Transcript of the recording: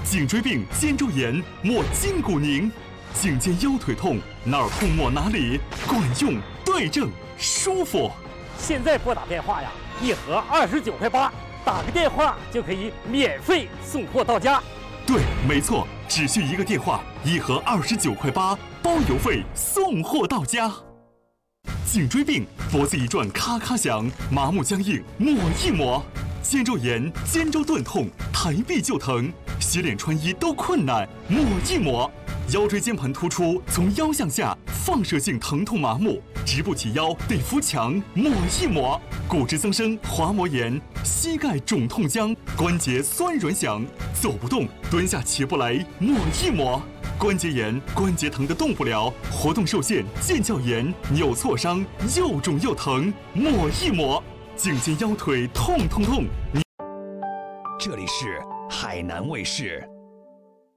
颈椎病、肩周炎抹筋骨宁，颈肩腰腿痛哪儿痛抹哪里，管用对症舒服。 现在拨打电话呀，1盒29块8，打个电话就可以免费送货到家。 对，没错，只需一个电话，1盒29块8，包邮费送货到家。颈椎病，脖子一转咔咔响，麻木僵硬抹一抹；肩周炎、肩周钝痛，抬臂就疼，洗脸穿衣都困难，抹一抹；腰椎间盘突出，从腰向下放射性疼痛麻木，直不起腰得扶墙，抹一抹；骨质增生、滑膜炎，膝盖肿痛僵，关节酸软响，走不动，蹲下起不来，抹一抹；关节炎、关节疼得动不了，活动受限、腱鞘炎、扭挫伤，又肿又疼，抹一抹；颈肩腰腿痛痛痛。 这里是海南卫视。